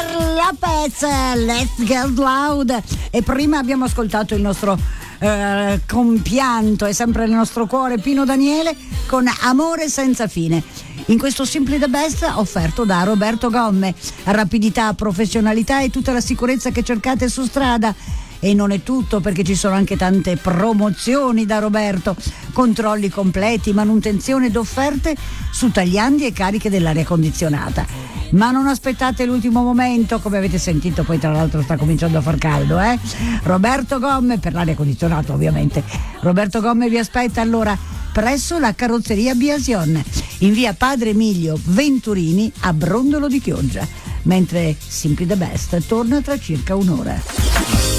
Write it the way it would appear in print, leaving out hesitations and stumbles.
La Pez, Let's Get Loud. E prima abbiamo ascoltato il nostro compianto e sempre nel nostro cuore Pino Daniele con Amore senza fine. In questo Simply the Best offerto da Roberto Gomme. Rapidità, professionalità e tutta la sicurezza che cercate su strada. E non è tutto, perché ci sono anche tante promozioni da Roberto, controlli completi, manutenzione ed offerte su tagliandi e cariche dell'aria condizionata. Ma non aspettate l'ultimo momento, come avete sentito, poi tra l'altro sta cominciando a far caldo, Roberto Gomme, per l'aria condizionata ovviamente. Roberto Gomme vi aspetta allora presso la carrozzeria Biasion, in via Padre Emilio Venturini a Brondolo di Chioggia, mentre Simply the Best torna tra circa un'ora.